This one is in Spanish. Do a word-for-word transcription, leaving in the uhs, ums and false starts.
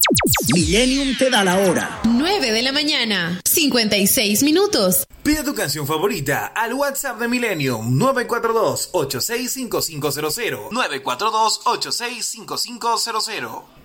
Millennium te da la hora. nueve de la mañana, cincuenta y seis minutos. Pide tu canción favorita al WhatsApp de Millennium nueve cuatro dos, ocho seis cinco cinco cero cero. nueve cuatro dos, ocho seis cinco cinco cero cero.